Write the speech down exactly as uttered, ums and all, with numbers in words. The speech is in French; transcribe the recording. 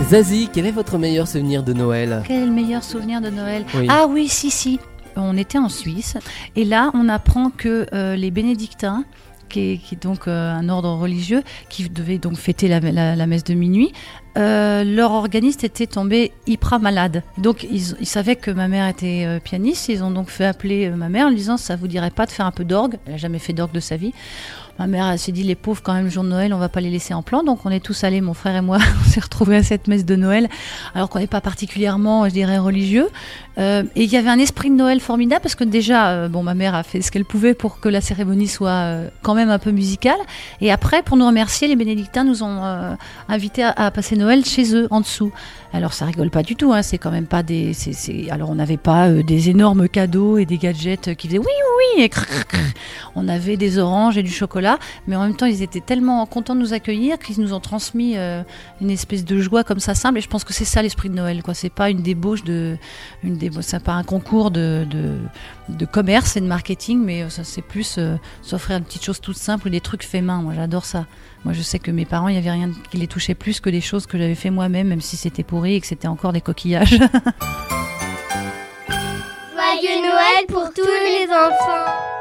Zazie, quel est votre meilleur souvenir de Noël ? Quel est le meilleur souvenir de Noël ? Oui. Ah oui, si, si. On était en Suisse et là, on apprend que euh, les bénédictins, qui est, qui est donc euh, un ordre religieux, qui devait donc fêter la, la, la messe de minuit, euh, leur organiste était tombé hyper malade. Donc ils, ils savaient que ma mère était euh, pianiste, ils ont donc fait appeler euh, ma mère en lui disant « ça vous dirait pas de faire un peu d'orgue ?» Elle n'a jamais fait d'orgue de sa vie. Ma mère elle s'est dit, les pauvres, quand même, le jour de Noël, on va pas les laisser en plan. Donc, on est tous allés, mon frère et moi, on s'est retrouvés à cette messe de Noël, alors qu'on n'est pas particulièrement, je dirais, religieux. Euh, et il y avait un esprit de Noël formidable, parce que déjà, euh, bon, ma mère a fait ce qu'elle pouvait pour que la cérémonie soit euh, quand même un peu musicale. Et après, pour nous remercier, les bénédictins nous ont euh, invités à, à passer Noël chez eux, en dessous. Alors, ça rigole pas du tout, hein, c'est quand même pas des... C'est, c'est... Alors, on n'avait pas euh, des énormes cadeaux et des gadgets qui faisaient oui, oui, oui, et crrr, crrr. On avait des oranges et du chocolat, mais en même temps, ils étaient tellement contents de nous accueillir qu'ils nous ont transmis euh, une espèce de joie comme ça, simple. Et je pense que c'est ça l'esprit de Noël, quoi. C'est pas une débauche de... Une débauche, c'est pas un concours de, de, de commerce et de marketing, mais ça, c'est plus euh, s'offrir une petite chose toute simple ou des trucs faits main. Moi, j'adore ça. Moi, je sais que mes parents, il n'y avait rien qui les touchait plus que des choses que j'avais fait moi-même, même si c'était pourri et que c'était encore des coquillages. Joyeux Noël pour tous les enfants.